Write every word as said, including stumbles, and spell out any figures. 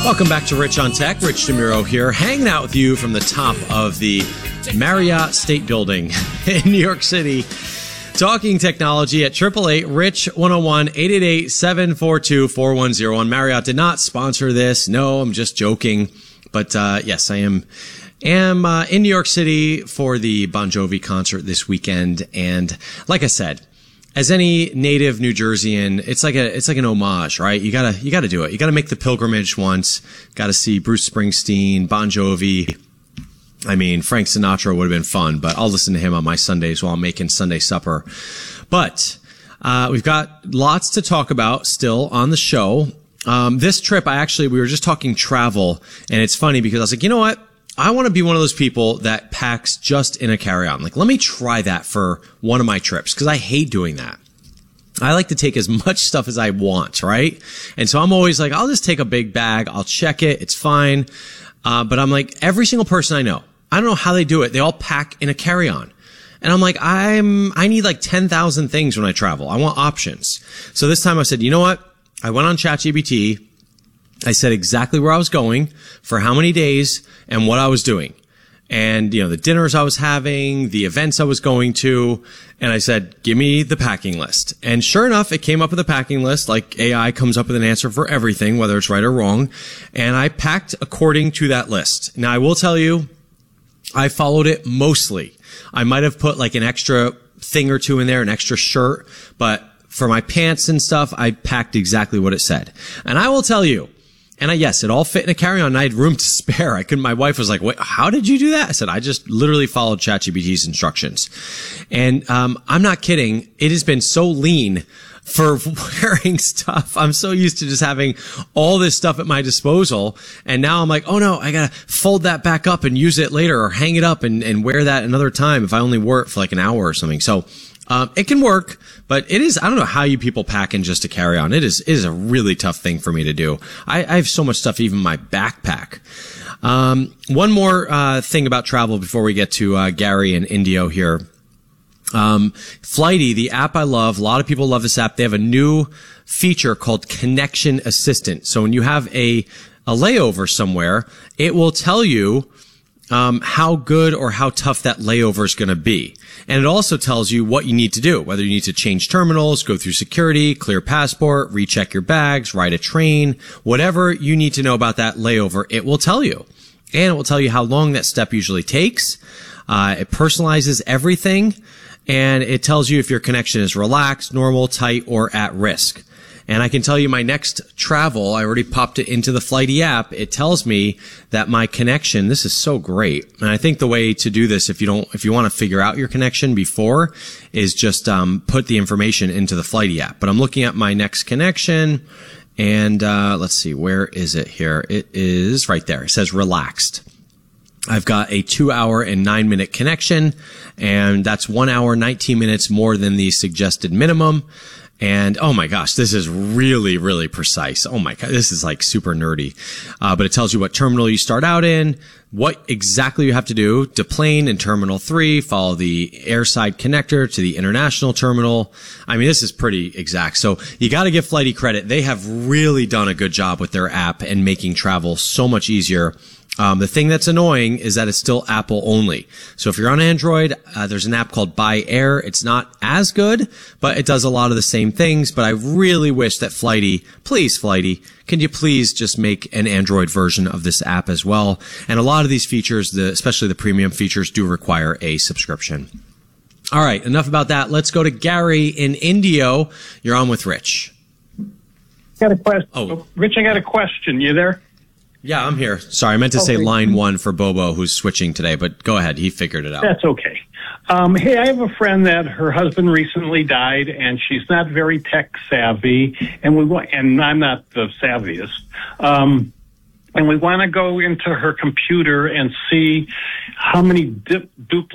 Welcome back to Rich on Tech. Rich DeMuro here, hanging out with you from the top of the Marriott State Building in New York City, talking technology at eight eight eight, RICH one oh one, eight eight eight, seven four two, four one zero one. Marriott did not sponsor this. No, I'm just joking. But uh, yes, I am am uh, in New York City for the Bon Jovi concert this weekend. And like I said, as any native New Jerseyan, it's like a, it's like an homage, right? You gotta, you gotta do it. You gotta make the pilgrimage once. Gotta see Bruce Springsteen, Bon Jovi. I mean, Frank Sinatra would have been fun, but I'll listen to him on my Sundays while I'm making Sunday supper. But, uh, we've got lots to talk about still on the show. Um, this trip, I actually, we were just talking travel, and it's funny because I was like, you know what? I want to be one of those people that packs just in a carry-on. Like, let me try that for one of my trips, because I hate doing that. I like to take as much stuff as I want, right? And so I'm always like, I'll just take a big bag. I'll check it. It's fine. Uh, but I'm like, every single person I know, I don't know how they do it. They all pack in a carry-on. And I'm like, I'm, I need like ten thousand things when I travel. I want options. So this time I said, you know what? I went on ChatGPT. I said exactly where I was going, for how many days, and what I was doing. And, you know, the dinners I was having, the events I was going to. And I said, give me the packing list. And sure enough, it came up with a packing list. Like A I comes up with an answer for everything, whether it's right or wrong. And I packed according to that list. Now, I will tell you, I followed it mostly. I might have put like an extra thing or two in there, an extra shirt. But for my pants and stuff, I packed exactly what it said. And I will tell you, and I, yes, it all fit in a carry-on, and I had room to spare. I couldn't, my wife was like, wait, how did you do that? I said, I just literally followed ChatGPT's instructions. And, um, I'm not kidding. It has been so lean for wearing stuff. I'm so used to just having all this stuff at my disposal. And now I'm like, oh no, I gotta fold that back up and use it later, or hang it up and, and wear that another time if I only wore it for like an hour or something. So, Um, it can work, but it is, I don't know how you people pack in just to carry on. It is, it is a really tough thing for me to do. I, I have so much stuff, even my backpack. Um, one more, uh, thing about travel before we get to, uh, Gary and Indio here. Um, Flighty, the app I love, a lot of people love this app. They have a new feature called Connection Assistant. So when you have a, a layover somewhere, it will tell you, um, how good or how tough that layover is going to be. And it also tells you what you need to do, whether you need to change terminals, go through security, clear passport, recheck your bags, ride a train, whatever you need to know about that layover, it will tell you. And it will tell you how long that step usually takes. Uh, it personalizes everything, and it tells you if your connection is relaxed, normal, tight, or at risk. And I can tell you my next travel, I already popped it into the Flighty app. It tells me that my connection, this is so great. And I think the way to do this, if you don't, if you want to figure out your connection before, is just, um, put the information into the Flighty app. But I'm looking at my next connection, and, uh, let's see, where is it here? It is right there. It says relaxed. I've got a two hour and nine minute connection, and that's one hour, nineteen minutes more than the suggested minimum. And oh my gosh, this is really, really precise. Oh my God, this is like super nerdy. Uh, but it tells you what terminal you start out in, what exactly you have to do, deplane in terminal three, follow the airside connector to the international terminal. I mean, this is pretty exact. So you got to give Flighty credit. They have really done a good job with their app and making travel so much easier. Um, the thing that's annoying is that it's still Apple only. So if you're on Android, uh, there's an app called Buy Air. It's not as good, but it does a lot of the same things. But I really wish that Flighty, please Flighty, can you please just make an Android version of this app as well? And a lot of these features, the, especially the premium features, do require a subscription. All right, enough about that. Let's go to Gary in Indio. You're on with Rich. Got a question. Oh, Rich, I got a question. You there? Yeah, I'm here. Sorry, I meant to say Okay. line one for Bobo, who's switching today, but go ahead. He figured it out. That's okay. Um, hey, I have a friend that her husband recently died, and she's not very tech savvy, and we want, and I'm not the savviest. Um, and we want to go into her computer and see how many dip, duplicate